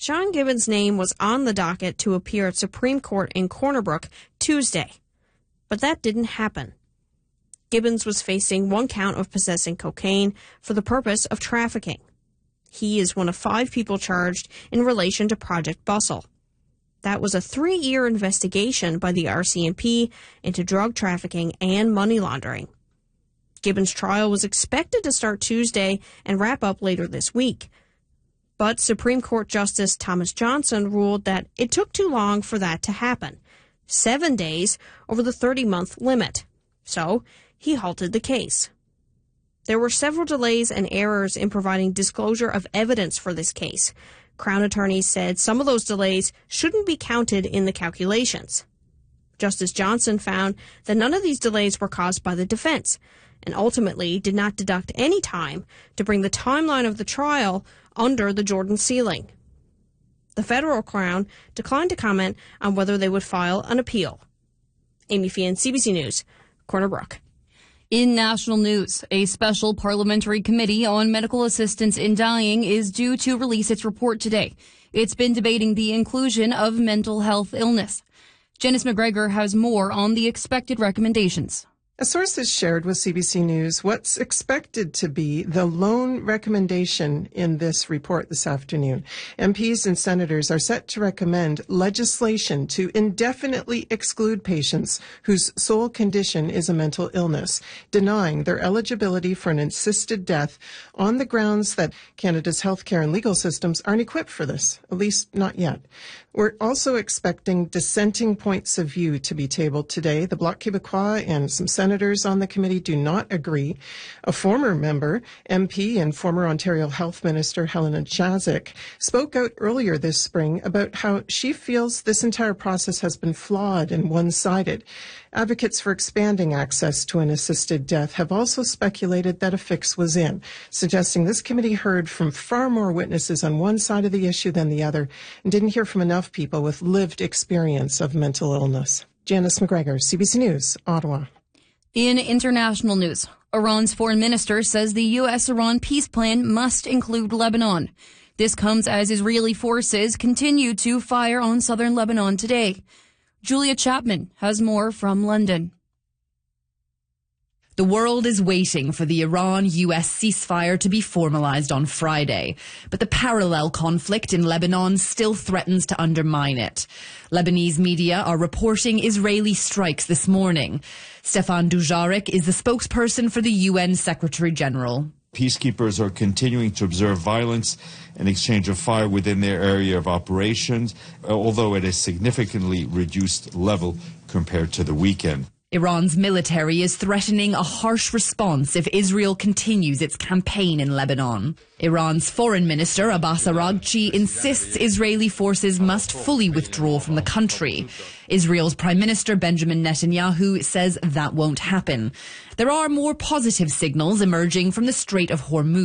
Sean Gibbons' name was on the docket to appear at Supreme Court in Corner Brook Tuesday, but that didn't happen. Gibbons was facing one count of possessing cocaine for the purpose of trafficking. He is one of 5 people charged in relation to Project Bustle. That was a 3-year investigation by the RCMP into drug trafficking and money laundering. Gibbons' trial was expected to start Tuesday and wrap up later this week. But Supreme Court Justice Thomas Johnson ruled that it took too long for that to happen, 7 days over the 30-month limit. So he halted the case. There were several delays and errors in providing disclosure of evidence for this case. Crown attorneys said some of those delays shouldn't be counted in the calculations. Justice Johnson found that none of these delays were caused by the defense, and ultimately did not deduct any time to bring the timeline of the trial under the Jordan ceiling. The federal Crown declined to comment on whether they would file an appeal. Amy Fian, CBC News, Corner Brook. In national news, a special parliamentary committee on medical assistance in dying is due to release its report today. It's been debating the inclusion of mental health illness. Janice McGregor has more on the expected recommendations. A source has shared with CBC News what's expected to be the lone recommendation in this report this afternoon. MPs and senators are set to recommend legislation to indefinitely exclude patients whose sole condition is a mental illness, denying their eligibility for an assisted death on the grounds that Canada's healthcare and legal systems aren't equipped for this, at least not yet. We're also expecting dissenting points of view to be tabled today. The Bloc Québécois and some senators on the committee do not agree. A former member, MP and former Ontario Health Minister Helena Jaczek, spoke out earlier this spring about how she feels this entire process has been flawed and one-sided. Advocates for expanding access to an assisted death have also speculated that a fix was in, suggesting this committee heard from far more witnesses on one side of the issue than the other and didn't hear from enough people with lived experience of mental illness. Janice McGregor, CBC News, Ottawa. In international news, Iran's foreign minister says the U.S.-Iran peace plan must include Lebanon. This comes as Israeli forces continue to fire on southern Lebanon today. Julia Chapman has more from London. The world is waiting for the Iran-US ceasefire to be formalized on Friday, but the parallel conflict in Lebanon still threatens to undermine it. Lebanese media are reporting Israeli strikes this morning. Stefan Dujarric is the spokesperson for the UN Secretary General. Peacekeepers are continuing to observe violence and exchange of fire within their area of operations, although at a significantly reduced level compared to the weekend. Iran's military is threatening a harsh response if Israel continues its campaign in Lebanon. Iran's foreign minister, Abbas Araghchi, insists Israeli forces must fully withdraw from the country. Israel's Prime Minister Benjamin Netanyahu says that won't happen. There are more positive signals emerging from the Strait of Hormuz.